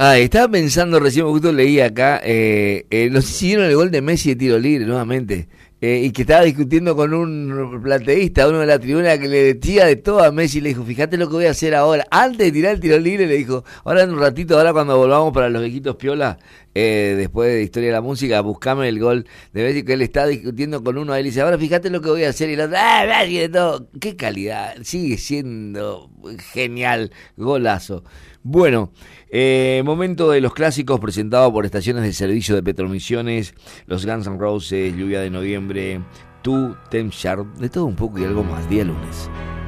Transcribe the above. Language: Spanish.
Estaba pensando recién, justo leí acá, no sé si vieron el gol de Messi de tiro libre nuevamente, y que estaba discutiendo con un plateísta, uno de la tribuna, que le decía de todo a Messi, le dijo, fíjate lo que voy a hacer ahora, antes de tirar el tiro libre, le dijo, ahora en un ratito, ahora cuando volvamos para los viejitos piola, después de Historia de la Música, buscame el gol de Messi, que él está discutiendo con uno, él dice, ahora fíjate lo que voy a hacer, y el otro, Messi de todo, qué calidad, sigue siendo genial, golazo. Bueno, momento de los clásicos presentado por estaciones de servicio de Petromisiones, los Guns N' Roses, Lluvia de Noviembre, Tú, Tem Sharp, de todo un poco y algo más, día lunes.